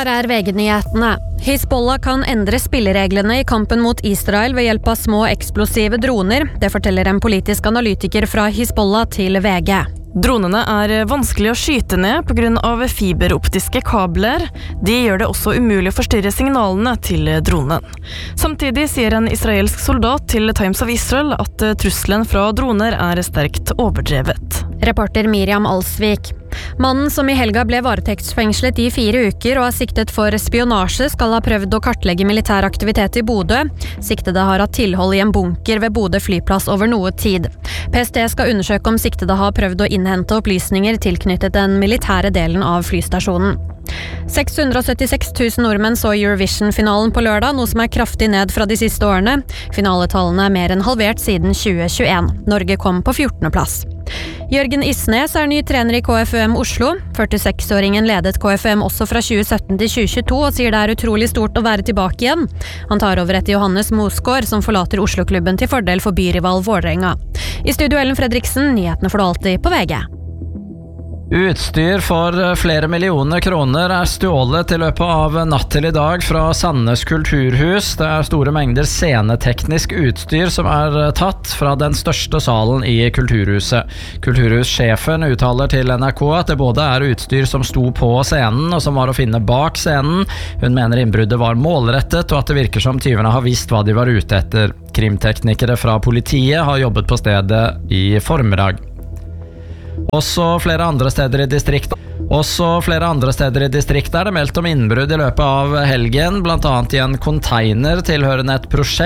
Her VG-nyhetene. Hizbollah kan endre spillereglene i kampen mot Israel ved hjelp av små eksplosive droner. Det forteller en politisk analytiker fra Hizbollah til VG. Dronene vanskelig å skyte ned på grunn av fiberoptiske kabler. De gjør det også umulig å forstyrre signalene til dronen. Samtidig sier en israelsk soldat til Times of Israel at trusselen fra droner sterkt overdrevet. Reporter Miriam Alsvik. Mannen som i helga ble varetektsfengslet i 4 uker og er siktet for spionasje, skal ha prøvd å kartlegge militær aktivitet i Bodø. Siktede har hatt tilhold i en bunker ved Bodø flyplass over noe tid. PST skal undersøke om siktede har prøvd å innhente opplysninger tilknyttet den militære delen av flystasjonen. 676 000 nordmenn så Eurovision-finalen på lørdag, noe som kraftig ned fra de siste årene. Finaletallene mer enn halvert siden 2021. Norge kom på 14. plass. Jørgen Isnes ny trener i KFUM Oslo. 46-åringen ledet KFUM også fra 2017 til 2022 og sier det utrolig stort å være tilbake igjen. Han tar over etter Johannes Mosgaard, som forlater Oslo-klubben til fordel for byrival Vålerenga. I studio Ellen Fredriksen, nyhetene får du alltid på VG. Utstyr for flere millioner kroner stjålet i løpet av natt til i dag fra Sandnes kulturhus. Det store mengder sceneteknisk utstyr som tatt fra den største salen i kulturhuset. Kulturhussjefen uttaler til NRK at det både utstyr som sto på scenen og som var å finne bak scenen. Hun mener innbruddet var målrettet og at det virker som tyvene har visst hva de var ute etter. Krimteknikere fra politiet har jobbet på stedet i formiddag. Også flere andre steder i distriktet det meldt om innbrudd i løpet av helgen, blant annet i en container tilhørende et prosjekt